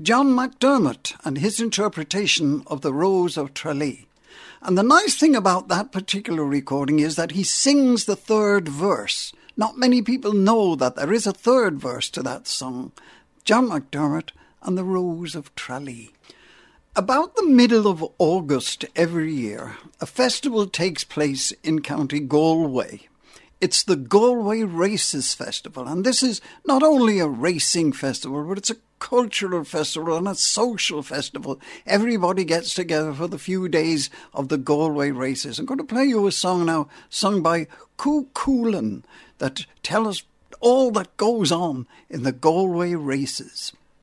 John McDermott and his interpretation of The Rose of Tralee. And the nice thing about that particular recording is that he sings the third verse. Not many people know that there is a third verse to that song. John McDermott and The Rose of Tralee. About the middle of August every year, a festival takes place in County Galway. It's the Galway Races Festival, and this is not only a racing festival, but it's a cultural festival and a social festival. Everybody gets together for the few days of the Galway Races. I'm going to play you a song now, sung by Cú Chulainn, that tell us all that goes on in the Galway Races.